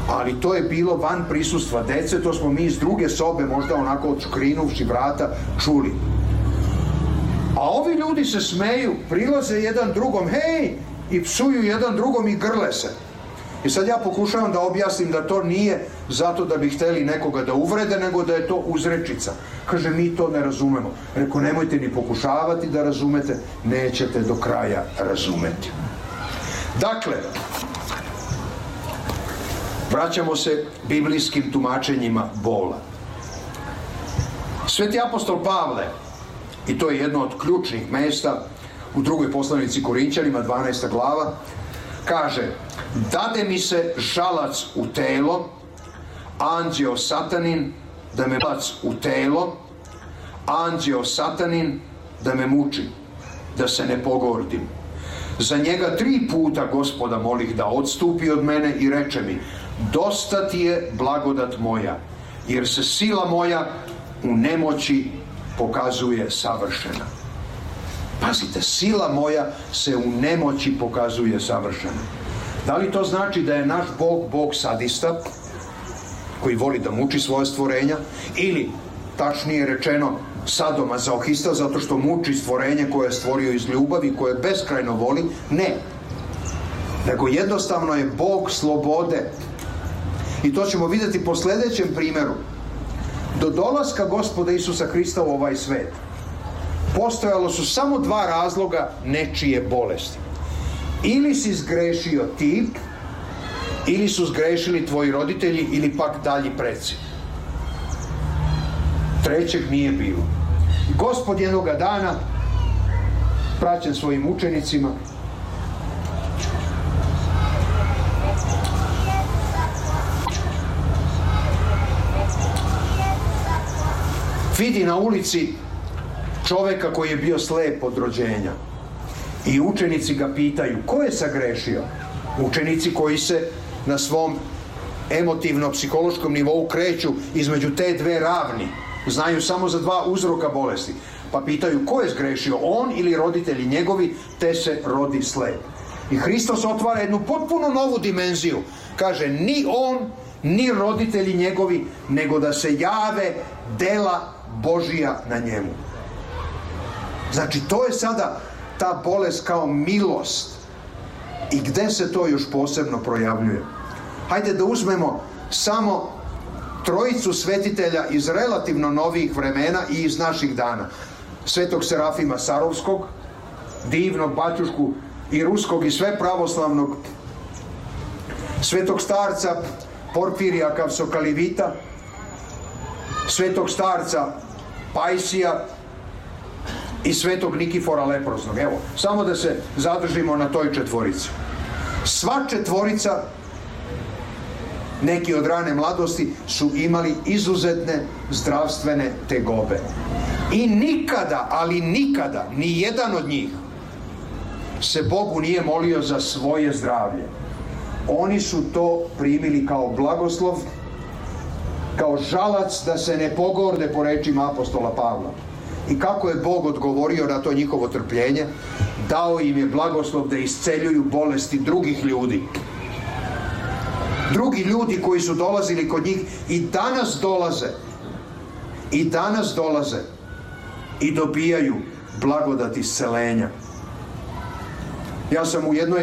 Ali to je bilo van prisustva dece, to smo mi iz druge sobe, možda onako odškrinuvši vrata, čuli. A ovi ljudi se smeju, prilaze jedan drugom, hej, i psuju jedan drugom i grle se. I sad ja pokušavam da objasnim da to nije zato da bi hteli nekoga da uvrede, nego da je to uzrečica. Kaže, mi to ne razumemo. Reko, nemojte ni pokušavati da razumete, nećete do kraja razumeti. Dakle, vraćamo se biblijskim tumačenjima bola. Sveti apostol Pavle, i to je jedno od ključnih mesta u drugoj poslanici Korinćanima, 12. glava, kaže, dade mi se žalac u telo, anđeo satanin da me bac u telo, anđeo satanin da me muči, da se ne pogordim. Za njega 3 puta Gospoda molih da odstupi od mene i reče mi, dosta ti je blagodat moja, jer se sila moja u nemoći pokazuje savršena. Pazite, sila moja se u nemoći pokazuje savršena. Da li to znači da je naš Bog, Bog sadista, koji voli da muči svoje stvorenja, ili, tačnije rečeno, sadomazohista, zato što muči stvorenje koje je stvorio iz ljubavi, koje beskrajno voli? Ne. Nego jednostavno je Bog slobode. I to ćemo vidjeti po sljedećem primjeru. Do dolaska Gospoda Isusa Hrista u ovaj svet postojalo su samo 2 razloga nečije bolesti. Ili si zgrešio ti, ili su zgrešili tvoji roditelji, ili pak dalji preci. Trećeg nije bilo. Gospod jednoga dana, praćen svojim učenicima, vidi na ulici čoveka koji je bio slep od rođenja. I učenici ga pitaju, ko je sagrešio? Učenici koji se na svom emotivno-psihološkom nivou kreću između te 2 ravni. Znaju samo za 2 uzroka bolesti. Pa pitaju, ko je zgrešio? On ili roditelji njegovi, te se rodi slep. I Hristos otvara jednu potpuno novu dimenziju. Kaže, ni on, ni roditelji njegovi, nego da se jave dela Božija na njemu. Znači, to je sada ta bolest kao milost. I gde se to još posebno projavljuje? Hajde da uzmemo samo 3 svetitelja iz relativno novih vremena i iz naših dana. Svetog Serafima Sarovskog, divnog baćušku i ruskog i sve pravoslavnog, svetog starca Porfirija Kavsokalivita, svetog starca Pajsija i svetog Nikifora Leprosnog. Evo, samo da se zadržimo na toj 4. Sva 4, neki od rane mladosti, su imali izuzetne zdravstvene tegobe. I nikada, ali nikada, ni jedan od njih se Bogu nije molio za svoje zdravlje. Oni su to primili kao blagoslov, kao žalac da se ne pogorde, po rečima apostola Pavla. I kako je Bog odgovorio na to njihovo trpljenje? Dao im je blagoslov da isceljuju bolesti drugih ljudi. Drugi ljudi koji su dolazili kod njih i danas dolaze i dobijaju blagodat iscelenja. Ja sam u jednoj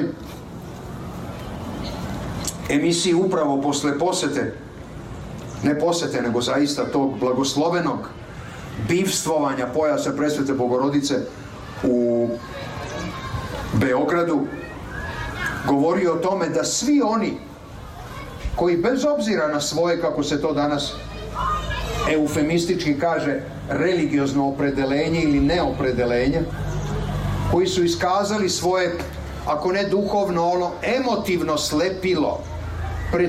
emisiji upravo posle posete, ne posete, nego zaista tog blagoslovenog bivstvovanja pojasa Presvete Bogorodice u Beogradu, govorio o tome da svi oni koji bez obzira na svoje, kako se to danas eufemistički kaže, religiozno opredelenje ili neopredelenje, koji su iskazali svoje, ako ne duhovno, ono emotivno slepilo pred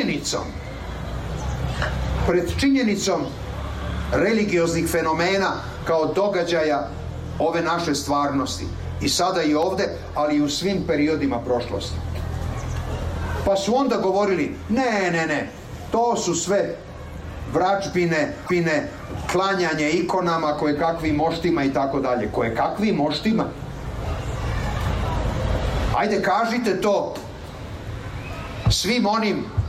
činjenicom religioznih fenomena kao događaja ove naše stvarnosti. I sada i ovde, ali i u svim periodima prošlosti. Pa su onda govorili, ne, to su sve vračbine, klanjanje ikonama, koje kakvim moštima i tako dalje. Koje kakvim moštima? Ajde, kažite to svim onim